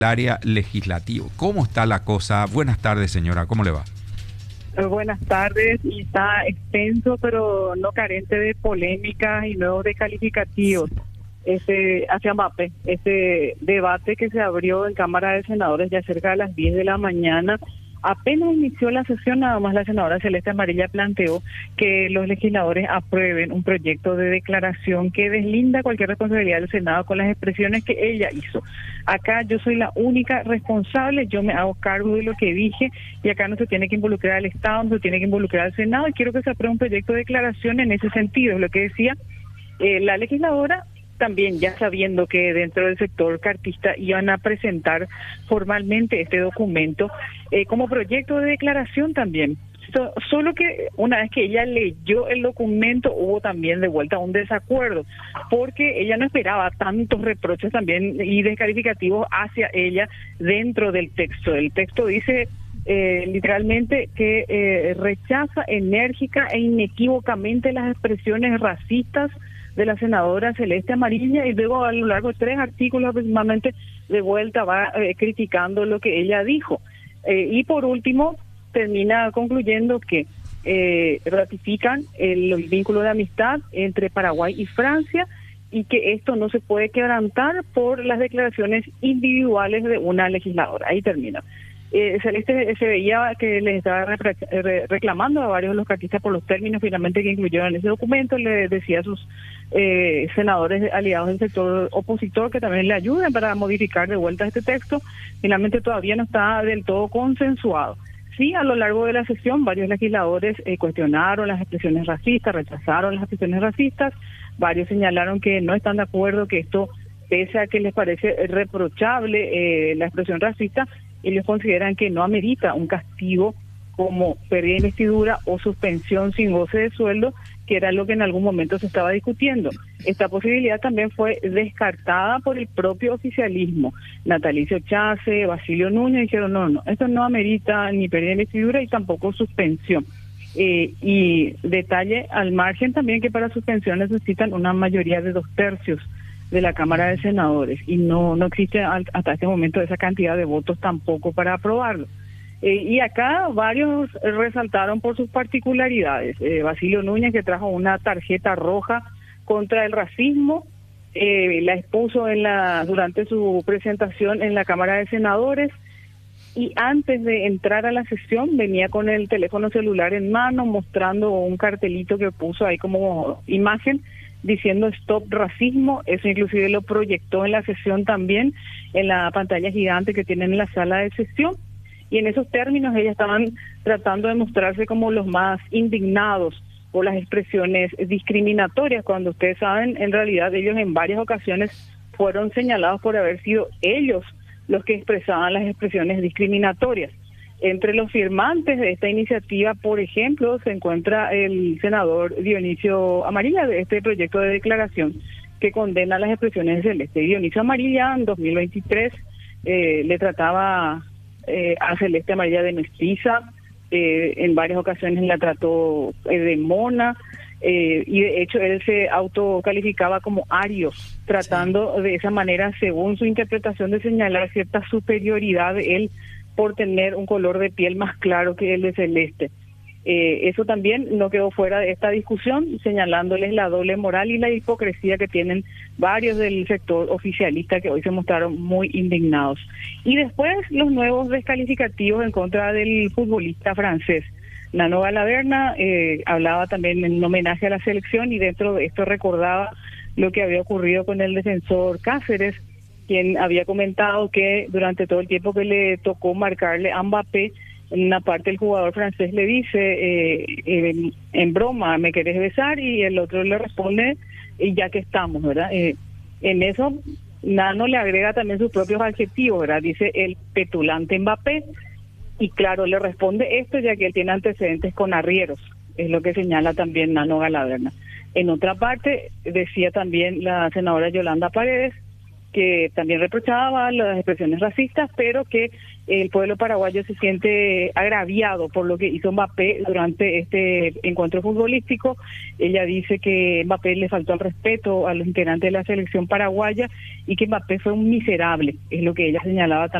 área legislativo. ¿Cómo está la cosa? Buenas tardes, señora. ¿Cómo le va? Buenas tardes, y está extenso, pero no carente de polémicas y nuevos descalificativos. Hacia Mbappé, este debate que se abrió en Cámara de Senadores ya cerca de las 10 de la mañana, apenas inició la sesión, nada más la senadora Celeste Amarilla planteó que los legisladores aprueben un proyecto de declaración que deslinda cualquier responsabilidad del Senado con las expresiones que ella hizo. Acá yo soy la única responsable, yo me hago cargo de lo que dije y acá no se tiene que involucrar al Estado, no se tiene que involucrar al Senado, y quiero que se apruebe un proyecto de declaración en ese sentido, es lo que decía la legisladora. También ya sabiendo que dentro del sector cartista iban a presentar formalmente este documento como proyecto de declaración también. Solo que una vez que ella leyó el documento hubo también de vuelta un desacuerdo, porque ella no esperaba tantos reproches también y descalificativos hacia ella dentro del texto. El texto dice literalmente que rechaza enérgica e inequívocamente las expresiones racistas de la senadora Celeste Amarilla, y luego a lo largo de 3 artículos aproximadamente de vuelta va criticando lo que ella dijo. Y por último termina concluyendo que ratifican el vínculo de amistad entre Paraguay y Francia y que esto no se puede quebrantar por las declaraciones individuales de una legisladora. Ahí termina. Celeste se veía que les estaba reclamando a varios de los cartistas por los términos finalmente que incluyeron en ese documento. Le decía a sus senadores aliados del sector opositor que también le ayuden para modificar de vuelta este texto. Finalmente todavía no está del todo consensuado. Sí, a lo largo de la sesión varios legisladores cuestionaron las expresiones racistas, rechazaron las expresiones racistas. Varios señalaron que no están de acuerdo, que esto, pese a que les parece reprochable la expresión racista, ellos consideran que no amerita un castigo como pérdida de investidura o suspensión sin goce de sueldo, que era lo que en algún momento se estaba discutiendo. Esta posibilidad también fue descartada por el propio oficialismo. Natalicio Chase, Basilio Núñez dijeron no, esto no amerita ni pérdida de investidura y tampoco suspensión. Y detalle al margen también que para suspensión necesitan una mayoría de 2/3 de la Cámara de Senadores, y no existe hasta este momento esa cantidad de votos tampoco para aprobarlo. Y acá varios resaltaron por sus particularidades. Basilio Núñez, que trajo una tarjeta roja contra el racismo, la expuso durante su presentación en la Cámara de Senadores, y antes de entrar a la sesión venía con el teléfono celular en mano mostrando un cartelito que puso ahí como imagen diciendo stop racismo. Eso inclusive lo proyectó en la sesión también en la pantalla gigante que tienen en la sala de sesión, y en esos términos ellas estaban tratando de mostrarse como los más indignados por las expresiones discriminatorias, cuando ustedes saben, en realidad ellos en varias ocasiones fueron señalados por haber sido ellos los que expresaban las expresiones discriminatorias. Entre los firmantes de esta iniciativa, por ejemplo, se encuentra el senador Dionisio Amarilla, de este proyecto de declaración que condena las expresiones de Celeste. Dionisio Amarilla en 2023 le trataba a Celeste Amarilla de mestiza, en varias ocasiones la trató de mona, y de hecho él se autocalificaba como ario, tratando de esa manera, según su interpretación, de señalar cierta superioridad de él por tener un color de piel más claro que el de Celeste. Eso también no quedó fuera de esta discusión, señalándoles la doble moral y la hipocresía que tienen varios del sector oficialista, que hoy se mostraron muy indignados. Y después los nuevos descalificativos en contra del futbolista francés. Nano Galaverna hablaba también en homenaje a la selección, y dentro de esto recordaba lo que había ocurrido con el defensor Cáceres, quien había comentado que durante todo el tiempo que le tocó marcarle a Mbappé, en una parte el jugador francés le dice en broma, ¿me querés besar? Y el otro le responde, ya que estamos, ¿verdad? En eso Nano le agrega también sus propios adjetivos, ¿verdad? Dice el petulante Mbappé, y claro, le responde esto ya que él tiene antecedentes con arrieros, es lo que señala también Nano Galaverna. En otra parte decía también la senadora Yolanda Paredes que también reprochaba las expresiones racistas, pero que el pueblo paraguayo se siente agraviado por lo que hizo Mbappé durante este encuentro futbolístico. Ella dice que Mbappé le faltó al respeto a los integrantes de la selección paraguaya y que Mbappé fue un miserable, es lo que ella señalaba también.